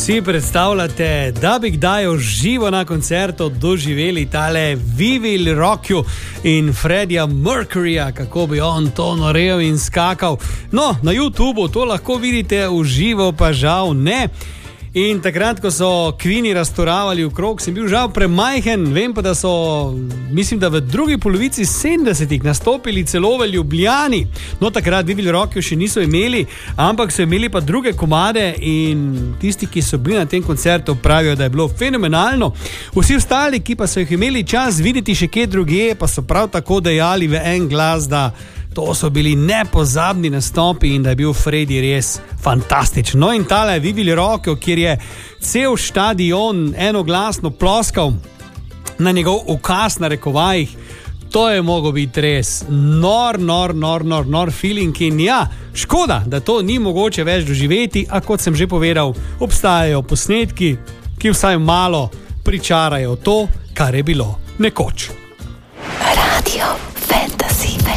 Si predstavljate, da bi kdaj živo na koncertu doživeli tale Vivi Rockju in Freddija Mercuryja, kako bi on to norel in skakal. No, na YouTubeu to lahko vidite, v živo pa žal ne. In takrat, ko so Queeni razturavali v krog, sem bil žal premajhen. Vem pa, da so, mislim, da v drugi polovici 70-ih nastopili celo v Ljubljani. No, takrat Vivi Rockju še niso imeli, ampak so imeli pa druge komade in tisti, ki so bili na tem koncertu, pravijo, da je bilo fenomenalno. Vsi ostali, ki pa so jih imeli čas videti še kje drugje, pa so prav tako dejali v en glas, da to so bili nepozabni nastopi in da je bil Freddy res fantastičen. No in tale Vivi Rockju, kjer je cel štadion enoglasno ploskal na njegov ukaz na rekovajih, to je mogel biti res nor feeling in ja, škoda, da to ni mogoče več doživeti, a kot sem že povedal, obstajajo posnetki, ki vsaj malo pričarajo to, kar je bilo nekoč. Radio Fantasy.